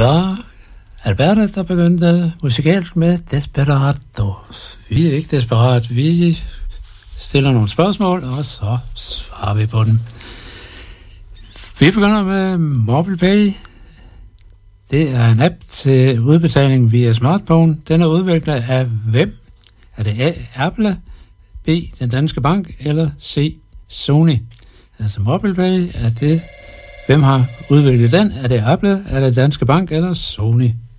var Alberta, der begyndte musikalsk med Desperados. Vi er ikke desperat, vi stiller nogle spørgsmål, og så svarer vi på dem. Vi begynder med MobilePay. Det er en app til udbetaling via smartphone. Den er udviklet af hvem? Er det A, Apple, B, den danske bank, eller C, Sony? Altså MobilePay, er det... Hvem har udviklet den? Er det Apple, er det Danske Bank eller Sony?